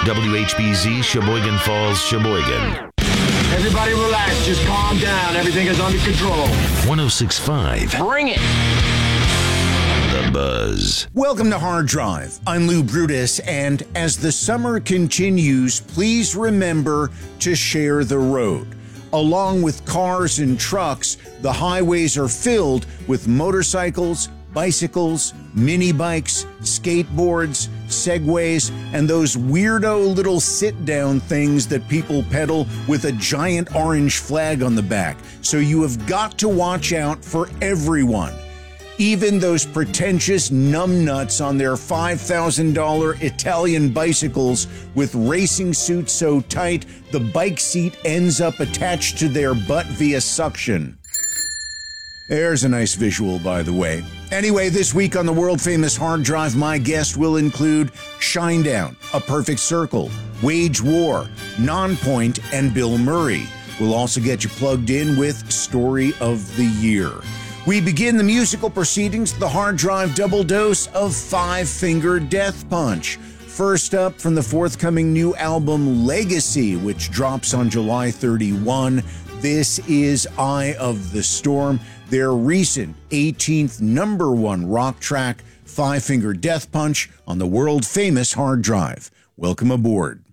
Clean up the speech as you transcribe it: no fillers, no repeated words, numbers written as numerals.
WHBZ, Sheboygan Falls, Sheboygan. Everybody relax, just calm down. Everything is under control. 106.5. Bring it. The Buzz. Welcome to Hard Drive. I'm Lou Brutus, and as the summer continues, please remember to share the road. Along with cars and trucks, the highways are filled with motorcycles, bicycles, mini bikes, skateboards, Segways, and those weirdo little sit-down things that people pedal with a giant orange flag on the back. So you have got to watch out for everyone. Even those pretentious numbnuts on their $5,000 Italian bicycles with racing suits so tight the bike seat ends up attached to their butt via suction. There's a nice visual, by the way. Anyway, this week on the world-famous Hard Drive, my guest will include Shinedown, A Perfect Circle, Wage War, Nonpoint, and Bill Murray. We'll also get you plugged in with Story of the Year. We begin the musical proceedings with the Hard Drive double dose of Five Finger Death Punch. First up from the forthcoming new album Legacy, which drops on July 31. This is Eye of the Storm, their recent 18th #1 rock track, Five Finger Death Punch, on the world-famous Hard Drive. Welcome aboard.